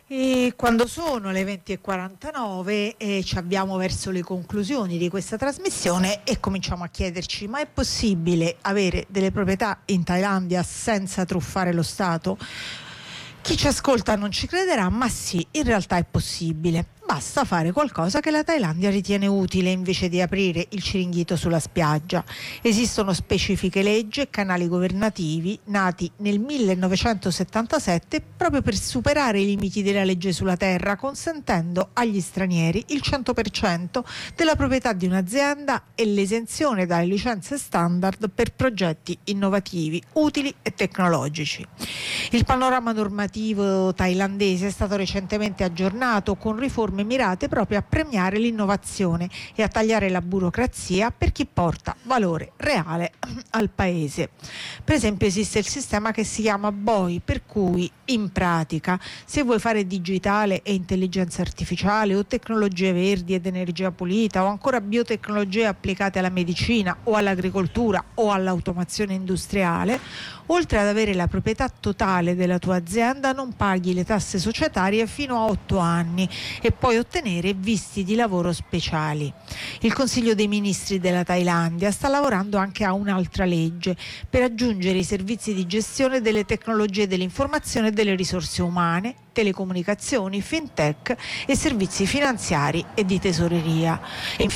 E quando sono le 20:49 e ci avviamo verso le conclusioni di questa trasmissione e cominciamo a chiederci: ma è possibile avere delle proprietà in Thailandia senza truffare lo Stato? Chi ci ascolta non ci crederà, ma sì, in realtà è possibile. Basta fare qualcosa che la Thailandia ritiene utile invece di aprire il ciringhito sulla spiaggia. Esistono specifiche leggi e canali governativi nati nel 1977 proprio per superare i limiti della legge sulla terra, consentendo agli stranieri il 100% della proprietà di un'azienda e l'esenzione dalle licenze standard per progetti innovativi, utili e tecnologici. Il panorama normativo thailandese è stato recentemente aggiornato con riforme mirate proprio a premiare l'innovazione e a tagliare la burocrazia per chi porta valore reale al paese. Per esempio esiste il sistema che si chiama BOI, per cui in pratica se vuoi fare digitale e intelligenza artificiale o tecnologie verdi ed energia pulita o ancora biotecnologie applicate alla medicina o all'agricoltura o all'automazione industriale, oltre ad avere la proprietà totale della tua azienda non paghi le tasse societarie fino a 8 anni e puoi ottenere visti di lavoro speciali. Il Consiglio dei Ministri della Thailandia sta lavorando anche a un'altra legge per aggiungere i servizi di gestione delle tecnologie dell'informazione e delle risorse umane, telecomunicazioni, fintech e servizi finanziari e di tesoreria.